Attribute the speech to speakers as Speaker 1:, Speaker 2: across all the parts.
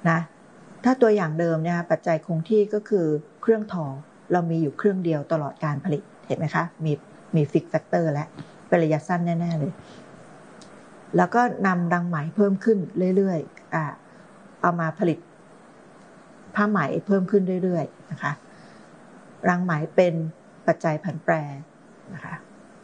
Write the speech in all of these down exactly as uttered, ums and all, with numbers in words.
Speaker 1: นะถ้าตัวอย่างเดิมเนี่ยปัจจัยคงที่ก็คือเครื่องทอเรามีอยู่เครื่องเดียวตลอดการผลิตเห็นไหมคะมีมีฟิกแฟกเตอร์และเป็นระยะสั้นแน่ๆเลยแล้วก็นำรังไหมเพิ่มขึ้นเรื่อยๆอ่าเอามาผลิตผ้าไหมเพิ่มขึ้นเรื่อยๆนะคะรังไหมเป็นปัจจัยผันแปรนะคะ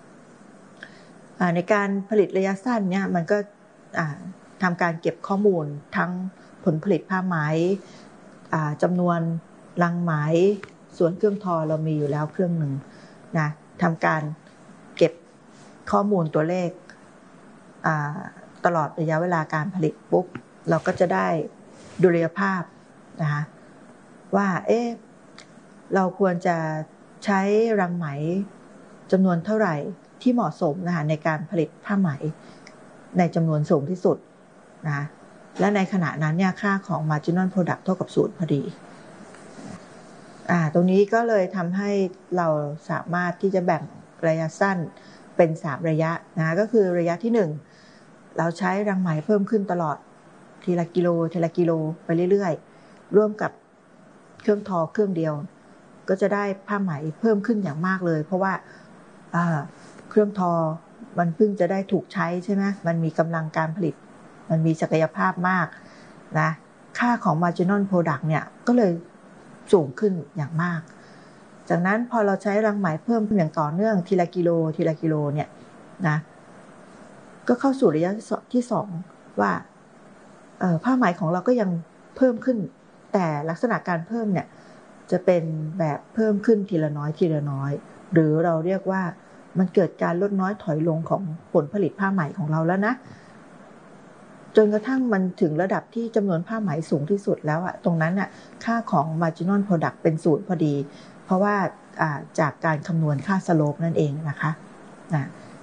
Speaker 1: ในการผลิตระยะสั้นเนี่ยมันก็ทำการเก็บข้อมูลทั้งผลผลิตผ้าไหมจำนวนรังไหมส่วนเครื่องทอเรามีอยู่แล้วเครื่องหนึ่งนะทำการเก็บข้อมูลตัวเลขตลอดระยะเวลาการผลิตปุ๊บเราก็จะได้ดุลยภาพนะคะว่าเอ๊ะเราควรจะใช้รังไหมจำนวนเท่าไหร่ที่เหมาะสมนะคะในการผลิตผ้าไหมในจำนวนสูงที่สุดนะและในขณะนั้นเนี่ยค่าของ marginal product เท่ากับศูนย์พอดีอ่าตรงนี้ก็เลยทำให้เราสามารถที่จะแบ่งระยะสั้นเป็นสามระยะนะก็คือระยะที่หนึ่งเราใช้รังไหมเพิ่มขึ้นตลอดทีละกิโลทีละกิโลไปเรื่อยๆร่วมกับเครื่องทอเครื่องเดียวก็จะได้ผ้าไหมเพิ่มขึ้นอย่างมากเลยเพราะว่าเครื่องทอมันเพิ่งจะได้ถูกใช้ใช่ไหมมันมีกำลังการผลิตมันมีศักยภาพมากนะค่าของ marginal product เนี่ยก็เลยสูงขึ้นอย่างมากจากนั้นพอเราใช้รังไหมเพิ่มขึ้นอย่างต่อเนื่องทีละกิโลทีละกิโลเนี่ยนะก็เข้าสู่ระยะที่สองว่าผ้าไหมของเราก็ยังเพิ่มขึ้นแต่ลักษณะการเพิ่มเนี่ยจะเป็นแบบเพิ่มขึ้นทีละน้อยทีละน้อยหรือเราเรียกว่ามันเกิดการลดน้อยถอยลงของผลผลิตผ้าไหมของเราแล้วนะจนกระทั่งมันถึงระดับที่จำนวนผ้าไหมสูงที่สุดแล้วอะตรงนั้นอะค่าของ marginal product เป็นศูนย์พอดีเพราะว่าจากการคำนวณค่าสโลปนั่นเองนะคะนะ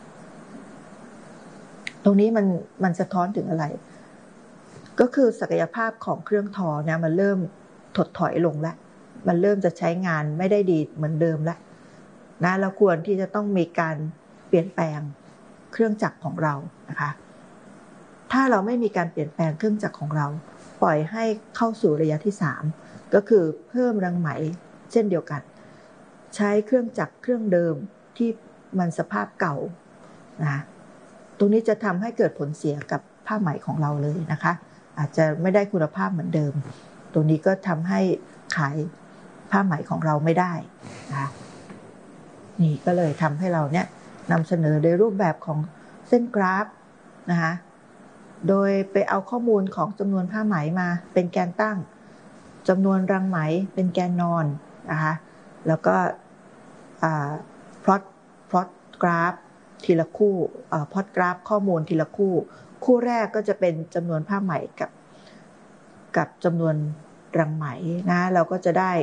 Speaker 1: ตรงนี้มันมันสะท้อนถึงอะไรก็คือศักยภาพของเครื่องทอเนี่ยมันเริ่มถดถอยลงแล้วมันเริ่มจะใช้งานไม่ได้ดีเหมือนเดิมแล้วนะเราควรที่จะต้องมีการเปลี่ยนแปลงเครื่องจักรของเรานะคะถ้าเราไม่มีการเปลี่ยนแปลงเครื่องจักรของเราปล่อยให้เข้าสู่ระยะที่สามก็คือเพิ่มรังไหมเช่นเดียวกันใช้เครื่องจักรเครื่องเดิมที่มันสภาพเก่านะตรงนี้จะทำให้เกิดผลเสียกับผ้าไหมของเราเลยนะคะอาจจะไม่ได้คุณภาพเหมือนเดิมตรงนี้ก็ทำให้ขายผ้าไหมของเราไม่ได้นะคะนี่ก็เลยทำให้เราเนี่ยนำเสนอในรูปแบบของเส้นกราฟนะคะโดยไปเอาข้อมูลของจำนวนผ้าไหมมาเป็นแกนตั้งจำนวนรังไหมเป็นแกนนอนนะคะแล้วก็พลอตพลอตกราฟทีละคู่พลอตกราฟข้อมูลทีละคู่คู่แรกก็จะเป็นจำนวนผ้าไหมกับกับจำนวนรังไหมนะเราก็จะได้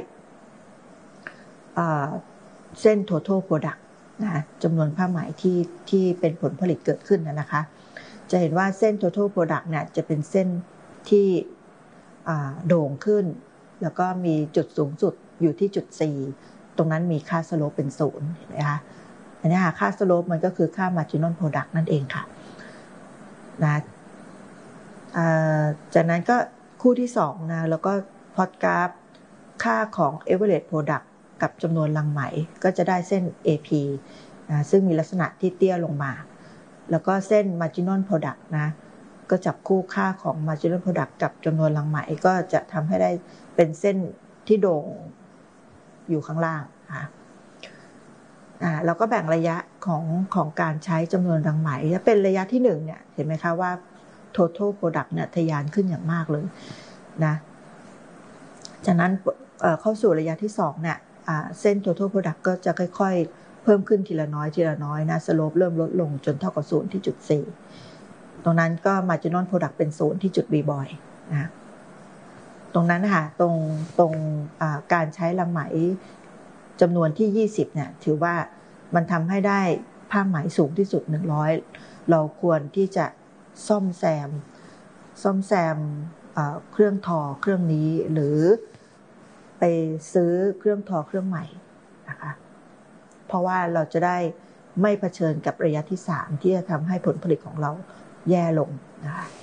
Speaker 1: เส้น total product นะจำนวนผ้าไหมที่ที่เป็นผลผลิตเกิดขึ้นนะคะจะเห็นว่าเส้น total product เนี่ยจะเป็นเส้นที่โด่งขึ้นแล้วก็มีจุดสูงสุดอยู่ที่จุด สี่ ตรงนั้นมีค่าสโลปเป็นศูนย์เห็นไหมคะอันนี้ค่าสโลปมันก็คือค่า marginal product นั่นเองค่ะนะจากนั้นก็คู่ที่สองนะแล้วก็พลอตกราฟค่าของ average product กับจำนวนรังไหมก็จะได้เส้น เอ พี นะซึ่งมีลักษณะที่เตี้ยลงมาแล้วก็เส้น marginal product นะก็จับคู่ค่าของ marginal product กับจำนวนรังไหมก็จะทำให้ได้เป็นเส้นที่โด่งอยู่ข้างล่างค่ะอ่าเราก็แบ่งระยะของของการใช้จำนวนรังไหมถ้าเป็นระยะที่หนึ่งเนี่ยเห็นไหมคะว่า total product เนี่ยทะยานขึ้นอย่างมากเลยนะจากนั้นเอ่อเข้าสู่ระยะที่สองเนี่ยอ่าเส้น total product ก็จะค่อยๆเพิ่มขึ้นทีละน้อยทีละน้อยนะสโลปเริ่มลดลงจนเท่ากับศูนย์ที่จุด สี่ตรงนั้นก็ marginal product เป็นศูนย์ที่จุด B boy นะตรงนั้นนะคะตรงตรงการใช้รังไหมจำนวนที่ยี่สิบเนี่ยถือว่ามันทำให้ได้ผ้าไหมสูงที่สุดหนึ่งร้อยเราควรที่จะซ่อมแซมซ่อมแซมเครื่องทอเครื่องนี้หรือไปซื้อเครื่องทอเครื่องใหม่นะคะเพราะว่าเราจะได้ไม่เผชิญกับระยะที่สามที่จะทำให้ผลผลิตของเราแย่ลงนะคะ